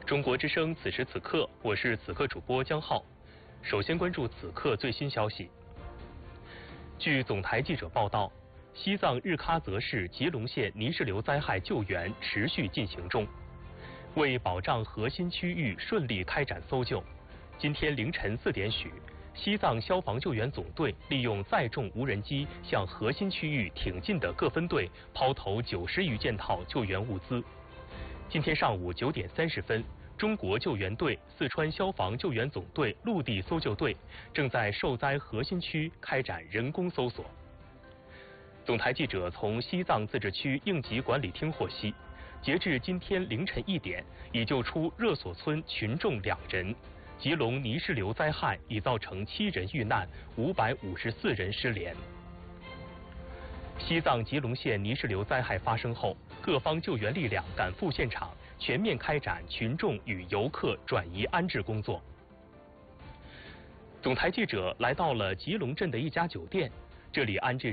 中国之声此时此刻，我是此刻主播江浩。首先关注此刻最新消息。据总台记者报道，西藏日喀则市吉隆县泥石流灾害救援持续进行中。为保障核心区域顺利开展搜救，今天凌晨4点许，西藏消防救援总队利用载重无人机向核心区域挺进的各分队抛投90余件套救援物资。今天上午9点30分，中国救援队、四川消防救援总队陆地搜救队正在受灾核心区开展人工搜索。总台记者从西藏自治区应急管理厅获悉，截至今天凌晨1点，已救出热所村群众2人。吉隆泥石流灾害已造成7人遇难，554人失联。西藏吉隆县泥石流灾害发生后，各方救援力量赶赴现场，全面开展群众与游客转移安置工作。总台记者来到了吉隆镇的一家酒店，这里安置